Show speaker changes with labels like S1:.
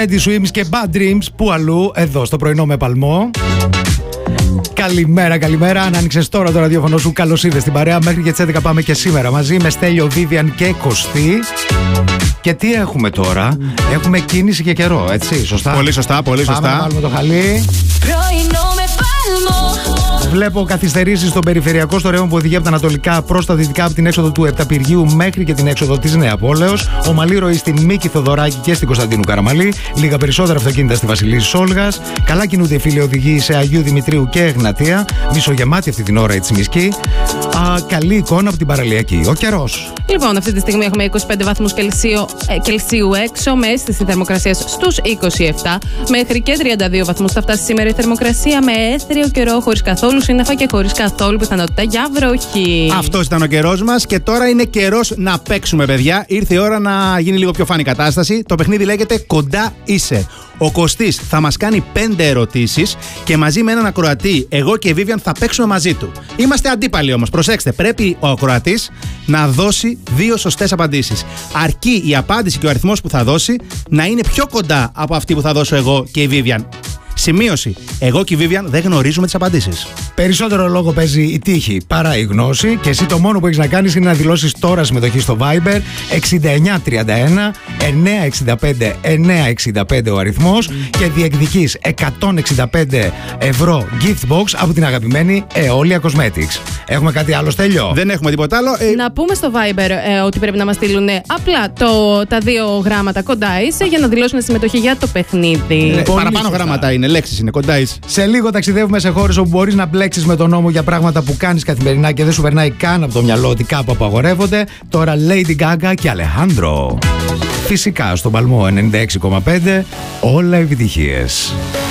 S1: Teddy Swims και Bad Dreams. Πού αλλού, εδώ στο πρωινό με Παλμό. Καλημέρα, καλημέρα. Αν άνοιξες τώρα το ραδιόφωνο σου, καλώς ήρθες στην παρέα. Μέχρι και τις 11 πάμε και σήμερα μαζί με Στέλιο, Βίβιαν και Κωστή. Και τι έχουμε τώρα? Έχουμε κίνηση και καιρό, έτσι, σωστά?
S2: Πολύ σωστά, πολύ σωστά.
S1: Πάμε να βάλουμε το χαλί.
S3: Πρωινό με Παλμό.
S1: Βλέπω καθυστερήσεις στον περιφερειακό στο ρέον που οδηγεί από τα ανατολικά προς τα δυτικά, από την έξοδο του Επταπηργείου μέχρι και την έξοδο της Νεαπόλεως. Ομαλή ροή στη Μίκη Θοδωράκη και στην Κωνσταντίνου Καραμαλή. Λίγα περισσότερα αυτοκίνητα στη Βασιλής Όλγας. Καλά κινούνται οι φίλοι οδηγοί σε Αγίου Δημητρίου και Εγνατία. Μισογεμάτη αυτή την ώρα η Τσιμισκή. Καλή εικόνα από την παραλιακή. Ο καιρός.
S4: Λοιπόν, αυτή τη στιγμή έχουμε 25 βαθμούς Κελσίου έξω, με αίσθηση θερμοκρασίας στους 27, μέχρι και 32 βαθμούς θα φτάσει σήμερα η θερμοκρασία, με έθριο καιρό, χωρίς καθόλου σύννεφα και χωρίς καθόλου πιθανότητα για βροχή.
S2: Αυτός ήταν ο καιρός μας και τώρα είναι καιρός να παίξουμε, παιδιά. Ήρθε η ώρα να γίνει λίγο πιο φάνη κατάσταση. Το παιχνίδι λέγεται Κοντά είσαι. Ο Κωστής θα μας κάνει 5 ερωτήσεις και μαζί με έναν ακροατή, εγώ και η Βίβιαν, θα παίξουμε μαζί του. Είμαστε αντίπαλοι όμως. Προσέξτε, πρέπει ο ακροατής να δώσει 2 σωστές απαντήσεις. Αρκεί η απάντηση και ο αριθμός που θα δώσει να είναι πιο κοντά από αυτή που θα δώσω εγώ και η Βίβιαν. Σημείωση. Εγώ και η Βίβιαν δεν γνωρίζουμε τις απαντήσεις.
S1: Περισσότερο λόγο παίζει η τύχη παρά η γνώση, και εσύ το μόνο που έχεις να κάνεις είναι να δηλώσεις τώρα συμμετοχή στο Viber 6931 965 965 ο αριθμός και διεκδικείς 165 ευρώ gift box από την αγαπημένη Εόλια Cosmetics. Έχουμε κάτι άλλο, Στέλιο?
S2: Δεν έχουμε τίποτα άλλο.
S4: Να πούμε στο Viber ότι πρέπει να μας στείλουν απλά τα 2 γράμματα Κοντά είσαι για να δηλώσουν συμμετοχή για το παιχνίδι.
S2: Παραπάνω γράμματα είναι, λέξεις είναι, Κοντά είσαι.
S1: Σε λίγο ταξιδεύουμε σε χώρες όπου μπορείς να μπλέξεις με τον νόμο για πράγματα που κάνεις καθημερινά και δεν σου περνάει καν από το μυαλό ότι κάπου απαγορεύονται. Τώρα Lady Gaga και Alejandro. Φυσικά στον Παλμό 96,5 όλα επιτυχίες.